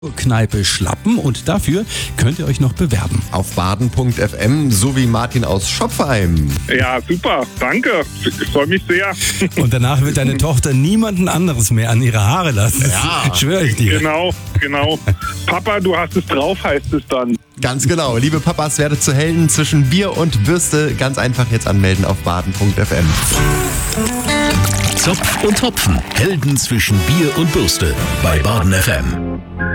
Kneipe Schlappen und dafür könnt ihr euch noch bewerben. Auf baden.fm, so wie Martin aus Schopfheim. Ja, super. Danke. Ich freue mich sehr. Und danach wird deine Tochter niemanden anderes mehr an ihre Haare lassen. Ja. Schwöre ich dir. Genau. Papa, du hast es drauf, heißt es dann. Ganz genau. Liebe Papas, werdet zu Helden zwischen Bier und Bürste. Ganz einfach jetzt anmelden auf baden.fm. Zopf und Hopfen. Helden zwischen Bier und Bürste bei Baden FM.